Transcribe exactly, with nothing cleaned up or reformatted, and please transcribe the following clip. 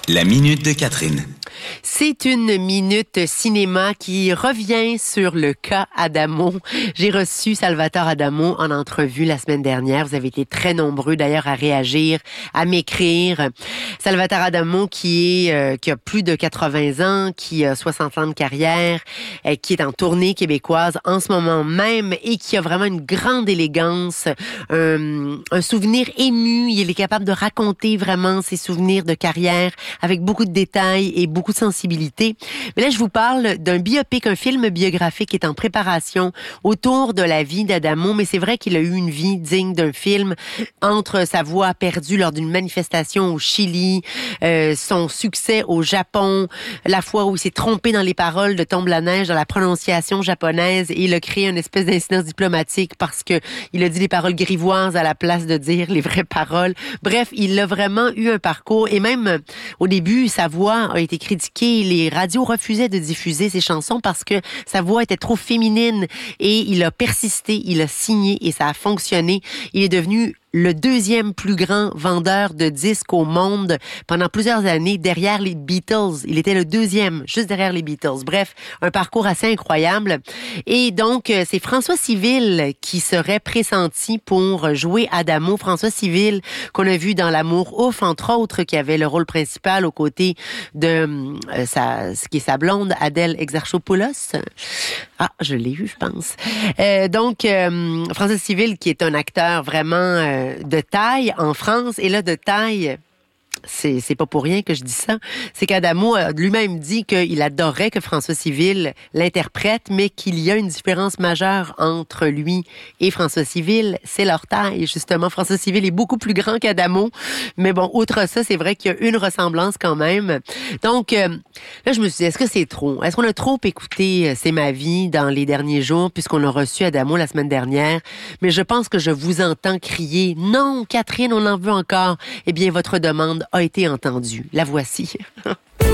La minute de Catherine. C'est une minute cinéma qui revient sur le cas Adamo. J'ai reçu Salvatore Adamo en entrevue la semaine dernière. Vous avez été très nombreux d'ailleurs à réagir, à m'écrire. Salvatore Adamo qui est euh, qui a plus de quatre-vingts ans, qui a soixante ans de carrière, euh, qui est en tournée québécoise en ce moment même et qui a vraiment une grande élégance, euh, un souvenir ému. Il est capable de raconter vraiment ses souvenirs de carrière avec beaucoup de détails et beaucoup de sensibilité. Mais là, je vous parle d'un biopic, un film biographique qui est en préparation autour de la vie d'Adamo. Mais c'est vrai qu'il a eu une vie digne d'un film entre sa voix perdue lors d'une manifestation au Chili, euh, son succès au Japon, la fois où il s'est trompé dans les paroles de Tombe la neige, dans la prononciation japonaise, et il a créé une espèce d'incident diplomatique parce que il a dit les paroles grivoises à la place de dire les vraies paroles. Bref, il a vraiment eu un parcours et même au début, sa voix a été critiquée. Les radios refusaient de diffuser ses chansons parce que sa voix était trop féminine et il a persisté, il a signé et ça a fonctionné. Il est devenu le deuxième plus grand vendeur de disques au monde pendant plusieurs années, derrière les Beatles. Il était le deuxième, juste derrière les Beatles. Bref, un parcours assez incroyable. Et donc, c'est François Civil qui serait pressenti pour jouer Adamo. François Civil, qu'on a vu dans L'Amour ouf, entre autres, qui avait le rôle principal aux côtés de euh, sa, ce qui est sa blonde, Adèle Exarchopoulos. Ah, je l'ai eu, je pense. Euh, donc, euh, François Civil, qui est un acteur vraiment euh, de taille en France, et là, de taille... C'est, c'est pas pour rien que je dis ça. C'est qu'Adamo a lui-même dit qu'il adorait que François Civil l'interprète, mais qu'il y a une différence majeure entre lui et François Civil, c'est leur taille. Justement, François Civil est beaucoup plus grand qu'Adamo. Mais bon, outre ça, c'est vrai qu'il y a une ressemblance quand même. Donc, euh, là, je me suis dit, est-ce que c'est trop? Est-ce qu'on a trop écouté C'est ma vie dans les derniers jours, puisqu'on a reçu Adamo la semaine dernière? Mais je pense que je vous entends crier, non, Catherine, on en veut encore. Eh bien, votre demande a été entendue. La voici.